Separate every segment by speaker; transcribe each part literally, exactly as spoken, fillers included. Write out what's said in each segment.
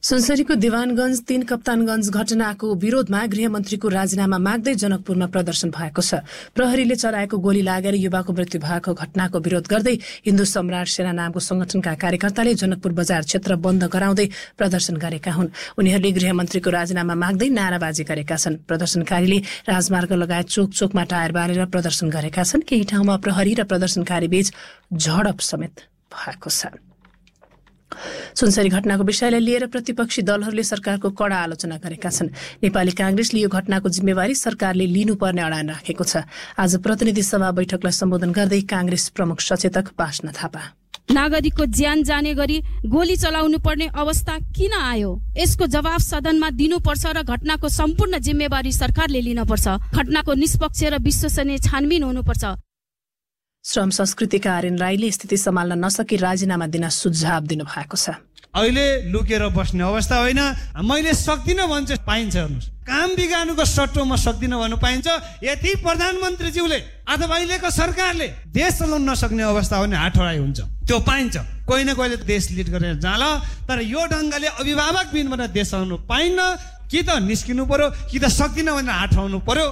Speaker 1: सुनसरीको दिवानगञ्ज तीन कप्तानगञ्ज घटनाको विरोधमा गृहमन्त्रीको राजीनामा माग्दै जनकपुरमा प्रदर्शन भएको छ। प्रहरीले चलाएको गोली लागेर युवाको मृत्यु भएको घटनाको विरोध गर्दै हिन्दू सम्राट सेना नामको संगठनका कार्यकर्ताले जनकपुर बजार क्षेत्र बन्द गराउँदै प्रदर्शन गरेका हुन्। उनीहरूले गृहमन्त्रीको राजीनामा माग्दै नाराबाजी गरेका छन्। प्रदर्शनकारीले राजमार्ग लगायत चोक चोकमा टायर बालेर प्रदर्शन गरेका छन्। केही ठाउँमा प्रहरी र प्रदर्शनकारी बीच झडप समेत भएको छ। सुनसरी घटनाको विषयलाई लिएर प्रतिपक्षी दलहरूले सरकारको कडा आलोचना गरेका छन्। नेपाली कांग्रेसले यो घटनाको जिम्मेवारी सरकारले लिनुपर्ने अडान राखेको छ। आज प्रतिनिधि सभा बैठकलाई सम्बोधन गर्दै कांग्रेस प्रमुख सचेतक बास्ना थापा
Speaker 2: नागरिकको ज्यान जाने गरी गोली चलाउनु पर्ने अवस्था किन आयो, यसको जवाब सदनमा दिनुपर्छ र घटनाको सम्पूर्ण जिम्मेवारी सरकारले लिनुपर्छ। घटनाको निष्पक्ष र विश्वसनीय छानबिन हुनुपर्छ।
Speaker 1: श्रम संस्कृतिका आर्यन राईले स्थिति सम्हाल्न नसकी राजीनामा दिन सुझाव दिनुभएको छ।
Speaker 3: अहिले लुकेर बस्ने अवस्था होइन। मैले सक्दिनँ भन्छ पाइन्छ, हेर्नुहोस्, काम बिगार्नुको सट्टोमा सक्दिनँ भन्नु पाइन्छ। यति प्रधानमन्त्रीज्यूले अथवा अहिलेको सरकारले देश चलाउन नसक्ने अवस्था हो भने हातहराइ हुन्छ, त्यो पाइन्छ। कोही न कोहीले देश लिड गरेर जाला, तर यो ढङ्गले अभिभावक बिनबाट देश चलाउनु पाइन्न। कि त निस्किनु पर्यो, कि त सक्दिनँ भनेर हात हराउनु पर्यो।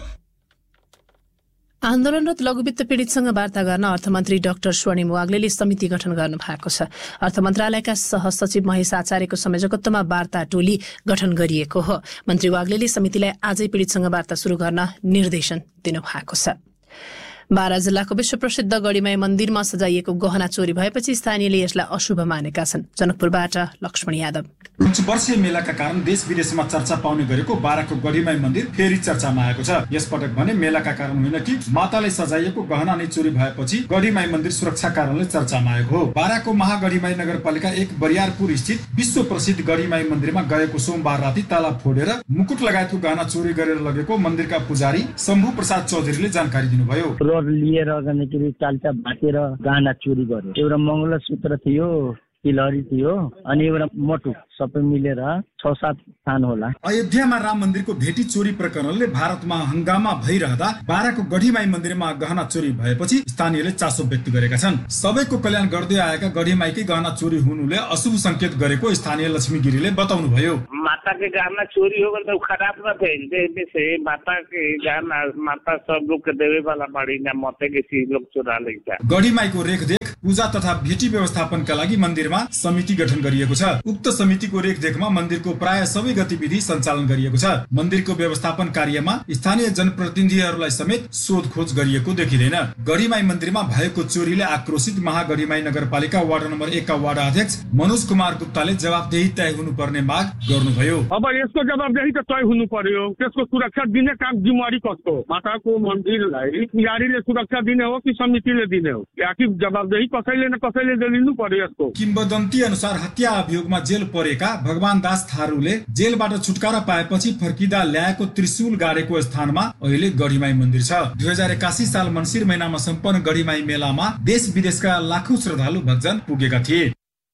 Speaker 1: आन्दोलनरत लघुवित्त पीडितसँग वार्ता गर्न अर्थमन्त्री डाक्टर स्वर्णिम वाग्लेले समिति गठन गर्नु भएको छ। अर्थ मन्त्रालयका सहसचिव महेश आचार्यको संयोजकत्वमा वार्ता टोली गठन गरिएको हो। मन्त्री वाग्लेले समितिलाई आजै पीडितसँग वार्ता सुरु गर्न निर्देशन दिनुभएको छ। बारा जिल्लाको विश्व प्रसिद्ध गढीमाई मन्दिरमा सजाइएको गहना चोरी भएपछि स्थानीयले यसलाई अशुभ मानेका छन्। जनकपुरबाट लक्ष्मण यादव।
Speaker 4: वर्षीय मेलाका कारण देश विदेशमा चर्चा पाउने गरेको बाराको गढीमाई मन्दिर फेरि चर्चामा आएको छ। यसपटक भने मेलाका कारण होइन कि माताले सजाइएको गहना नै चोरी भएपछि गढीमाई मन्दिर सुरक्षा कारणले चर्चामा आएको हो। बाराको महागढीमाई नगरपालिका एक बरियारपुर स्थित विश्व प्रसिद्ध गढीमाई मन्दिरमा गएको सोमबार राति ताला फोडेर मुकुट लगायतको गहना चोरी गरेर लगेको मन्दिरका पुजारी शम्भु प्रसाद चौधरीले जानकारी दिनुभयो।
Speaker 5: लिएर जाँदाखेरि चाल्चा भाटेर गहना चोरी गर्यो। एउटा मङ्गलसूत्र थियो, तिलहरी थियो, अनि एउटा मटु, सबै मिलेर छ सात स्थान होला।
Speaker 4: अयोध्यामा राम मन्दिरको भेटी चोरी प्रकरणले भारतमा हंगामा भइरहँदा बाराको गढीमाई मन्दिरमा गहना चोरी भएपछि स्थानीयले चासो व्यक्त गरेका छन्। सबैको कल्याण गर्दै आएका गढीमाईकै गहना चोरी हुनुले अशुभ संकेत गरेको स्थानीय लक्ष्मी गिरीले बताउनु भयो।
Speaker 6: माता के गहना चोरी हो गए तो खराब न थे, से माता के गहना माता सब लोग के देवे वाला बाड़ी ना माता के चीज लोग चुरा लेता।
Speaker 4: गढीमाईको रेखदेख पूजा तथा भेटी व्यवस्थापनका लागि मन्दिरमा समिति गठन गरिएको छ। उक्त समितिको रेखदेखमा मन्दिरको प्राय सबै गतिविधि सञ्चालन गरिएको छ। मन्दिरको व्यवस्थापन कार्यमा स्थानीय जनप्रतिनिधिहरूलाई समेत सोधखोज गरिएको देखिँदैन। गढीमाई मन्दिरमा भएको चोरीले आक्रोशित महागढीमाई नगरपालिका वार्ड नम्बर एक का वार्ड अध्यक्ष मनोज कुमार गुप्ताले जवाबदेही तय हुनुपर्ने माग गर्नुभयो।
Speaker 7: अब यसको जवाबदेही त तय हुनु पर्यो। त्यसको सुरक्षा दिने काम जिम्मेवारी कसको? माताको मन्दिरलाई पुजारीले सुरक्षा दिने हो कि समितिले दिने हो? या कि जवाबदेही कसैले न कसैले लिनु पर्यो यसको?
Speaker 4: किम्बदन्ती अनुसार हत्या अभियोगमा जेल परेका भगवान दास थारूले जेलबाट छुटकारा पाएपछि फर्किँदा ल्याएको त्रिशूल गाडेको स्थानमा अहिले गढीमाई मन्दिर छ। दुई हजार एकासी साल मन्सिर महिनामा सम्पन्न गढीमाई मेलामा देश विदेशका लाखौं श्रद्धालु भक्तजन पुगेका थिए।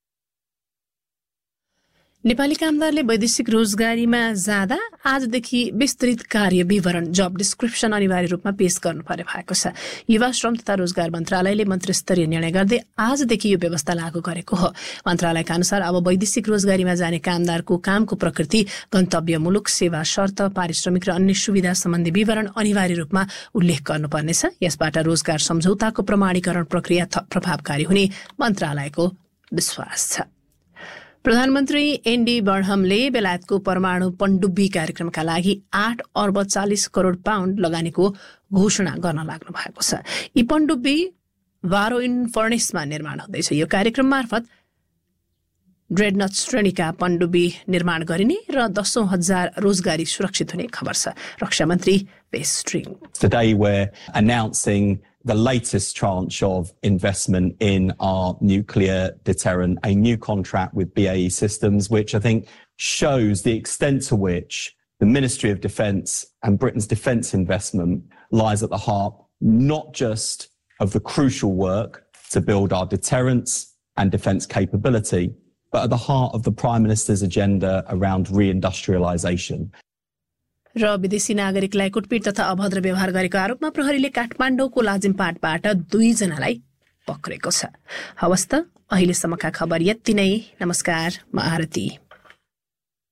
Speaker 1: नेपाली कामदारले वैदेशिक रोजगारीमा जाँदा आजदेखि विस्तृत कार्य विवरण जब डिस्क्रिप्सन अनिवार्य रूपमा पेश गर्नुपर्ने भएको छ। युवा श्रम तथा रोजगार मन्त्रालयले मन्त्रीस्तरीय निर्णय गर्दै आजदेखि यो व्यवस्था लागू गरेको हो। मन्त्रालयका अनुसार अब वैदेशिक रोजगारीमा जाने कामदारको कामको प्रकृति, गन्तव्य मुलुक, सेवा शर्त, पारिश्रमिक र अन्य सुविधा सम्बन्धी विवरण अनिवार्य रूपमा उल्लेख गर्नुपर्नेछ। यसबाट रोजगार सम्झौताको प्रमाणीकरण प्रक्रिया थप प्रभावकारी हुने मन्त्रालयको विश्वास छ। प्रधानमन्त्री एनडी बर्नहमले बेलायतको परमाणु पनडुब्बी कार्यक्रमका लागि आठ अर्ब चालिस करोड पाउन्ड लगानीको घोषणा गर्न लाग्नु भएको छ। यी पनडुब्बी वारोइन फर्नेसमा निर्माण हुँदैछ। यो कार्यक्रम मार्फत ड्रेडनट श्रेणीका पनडुब्बी निर्माण गरिने र दसौं हजार रोजगारी सुरक्षित हुने खबर छ। रक्षा मन्त्री वेस्ट्रिङ
Speaker 8: Today we're announcing the latest tranche of investment in our nuclear deterrent, a new contract with B A E Systems, which I think shows the extent to which the Ministry of Defence and Britain's defence investment lies at the heart not just of the crucial work to build our deterrence and defence capability, but at the heart of the Prime Minister's agenda around reindustrialisation.
Speaker 1: र विदेशी नागरिकलाई कुटपिट तथा अभद्र व्यवहार गरेको आरोपमा प्रहरीले काठमाडौँको लाजिमपाटबाट दुईजनालाई पक्रेको छ। हवस् त अहिलेसम्मका खबर यति नै। नमस्कार, म आरती।